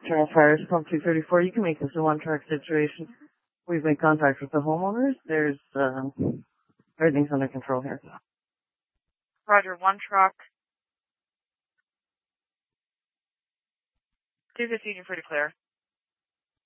Nocturnal Fires, pump 234. You can make this a one-truck situation. We've made contact with the homeowners. There's, everything's under control here. Roger, one truck. 215, you're free to clear.